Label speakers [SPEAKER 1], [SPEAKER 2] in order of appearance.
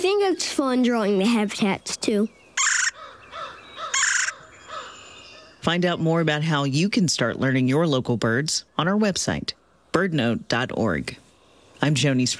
[SPEAKER 1] think it's fun drawing the habitats, too.
[SPEAKER 2] Find out more about how you can start learning your local birds on our website, birdnote.org. I'm Joni